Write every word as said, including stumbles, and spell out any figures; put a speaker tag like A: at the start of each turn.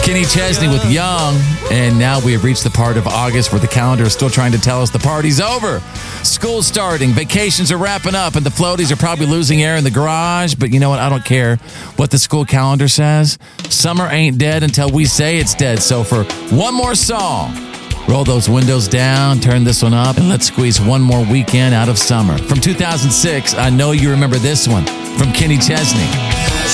A: Kenny Chesney with Young, and now we have reached the part of August where the calendar is still trying to tell us the party's over. School's starting, vacations are wrapping up, and the floaties are probably losing air in the garage, but you know what? I don't care what the school calendar says. Summer ain't dead until we say it's dead, so for one more song, roll those windows down, turn this one up, and let's squeeze one more weekend out of summer. From two thousand six, I know you remember this one, from Kenny Chesney.